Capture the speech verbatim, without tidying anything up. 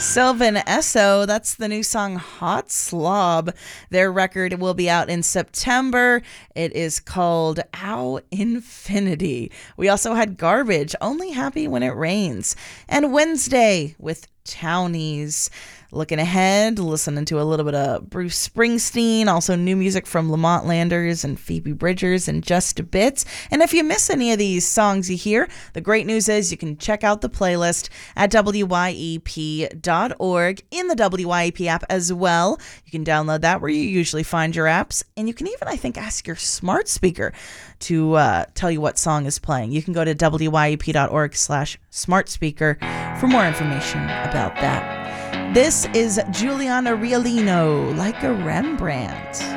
Sylvan Esso, that's the new song Hot Slob. Their record will be out in September. It is called Ow Infinity. We also had Garbage, Only Happy When It Rains. And Wednesday with Townies. Looking ahead, listening to a little bit of Bruce Springsteen, also new music from Lamont Landers and Phoebe Bridgers in just a bit. And if you miss any of these songs you hear, the great news is you can check out the playlist at W Y E P dot org in the W Y E P app as well. You can download that where you usually find your apps. And you can even, I think, ask your smart speaker to uh, tell you what song is playing. You can go to W Y E P dot org slash smart speaker for more information about that. This is Giuliana Rialino, Like a Rembrandt.